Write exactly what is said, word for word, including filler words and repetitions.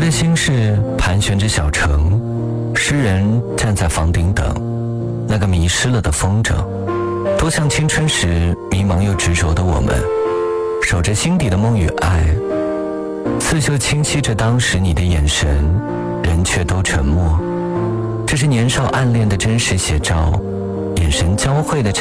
的心事盘旋着小城，诗人站在房顶等那个迷失了的风筝，多像青春时迷茫又执着的我们，守着心底的梦与爱。刺绣清晰着当时你的眼神，人却都沉默。这是年少暗恋的真实写照，眼神交汇的